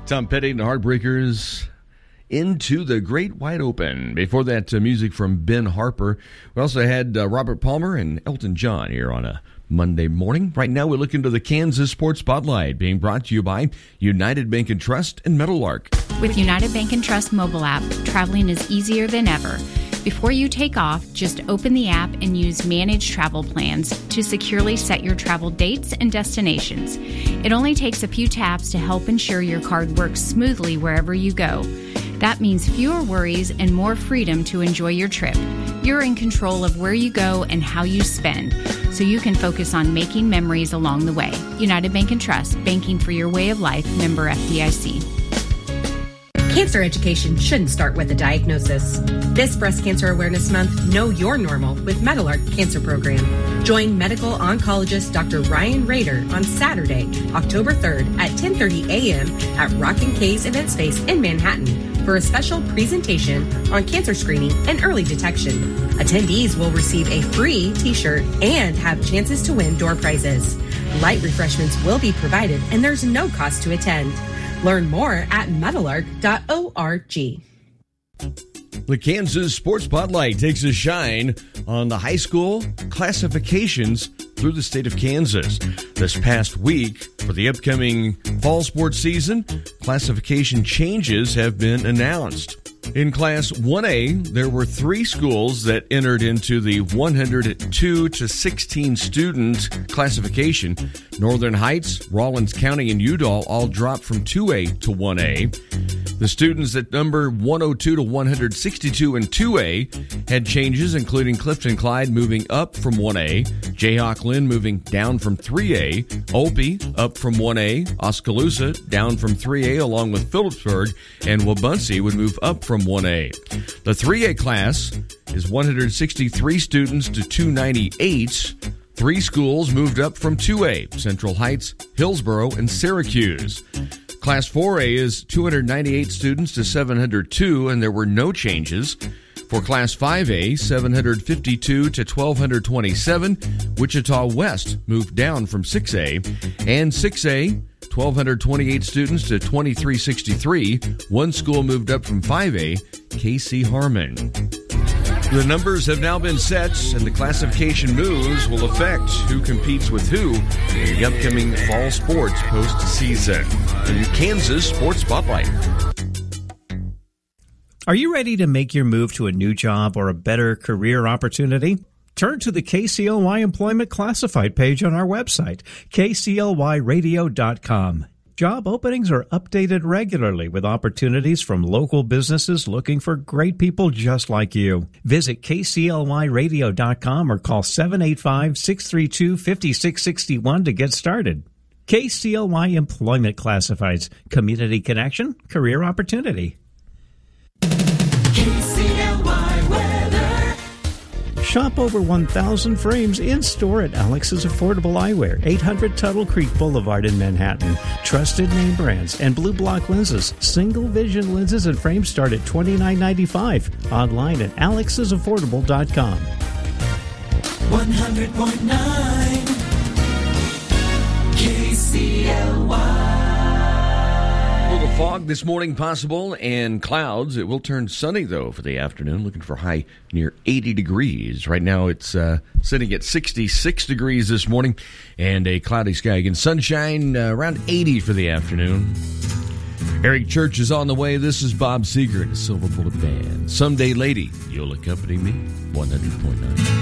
Tom Petty and the Heartbreakers, Into the Great Wide Open. Before that, music from Ben Harper. We also had Robert Palmer and Elton John here on a Monday morning. Right now, we look into the Kansas Sports Spotlight, being brought to you by United Bank and Trust and Meadowlark. With United Bank and Trust mobile app, traveling is easier than ever. Before you take off, just open the app and use Manage Travel Plans to securely set your travel dates and destinations. It only takes a few taps to help ensure your card works smoothly wherever you go. That means fewer worries and more freedom to enjoy your trip. You're in control of where you go and how you spend, so you can focus on making memories along the way. United Bank and Trust, banking for your way of life, member FDIC. Cancer education shouldn't start with a diagnosis. This Breast Cancer Awareness Month, Know Your Normal with Meadowlark Cancer Program. Join medical oncologist Dr. Ryan Rader on Saturday, October 3rd at 10:30 a.m. at Rockin' K's Event Space in Manhattan for a special presentation on cancer screening and early detection. Attendees will receive a free t-shirt and have chances to win door prizes. Light refreshments will be provided and there's no cost to attend. Learn more at meadowlark.org. The Kansas Sports Spotlight takes a shine on the high school classifications through the state of Kansas. This past week, for the upcoming fall sports season, classification changes have been announced. In Class 1A, there were 3 schools that entered into the 102 to 16 student classification. Northern Heights, Rawlins County, and Udall all dropped from 2A to 1A. The students at number 102 to 162 in 2A had changes, including Clifton Clyde moving up from 1A, Jayhawk Lynn moving down from 3A, Opie up from 1A, Oskaloosa down from 3A, along with Phillipsburg, and Wabaunsee would move up from 1A. The 3A class is 163 students to 298. 3 schools moved up from 2A, Central Heights, Hillsboro, and Syracuse. Class 4A is 298 students to 702, and there were no changes. For Class 5A, 752 to 1,227, Wichita West moved down from 6A, and 6A, 1,228 students to 2,363. 1 school moved up from 5A, KC Harmon. The numbers have now been set, and the classification moves will affect who competes with who in the upcoming fall sports postseason. The Kansas Sports Spotlight. Are you ready to make your move to a new job or a better career opportunity? Turn to the KCLY Employment Classified page on our website, kclyradio.com. Job openings are updated regularly with opportunities from local businesses looking for great people just like you. Visit kclyradio.com or call 785-632-5661 to get started. KCLY Employment Classifieds. Community connection, career opportunity. KCLY weather. Shop over 1,000 frames in-store at Alex's Affordable Eyewear, 800 Tuttle Creek Boulevard in Manhattan. Trusted name brands and Blue Block lenses. Single vision lenses and frames start at $29.95. Online at alexsaffordable.com. 100.9 KCLY. A little fog this morning possible and clouds. It will turn sunny, though, for the afternoon. Looking for high near 80 degrees. Right now it's sitting at 66 degrees this morning and a cloudy sky. Again, sunshine around 80 for the afternoon. Eric Church is on the way. This is Bob Seger and the Silver Bullet Band. Someday, Lady, you'll accompany me. 100.9.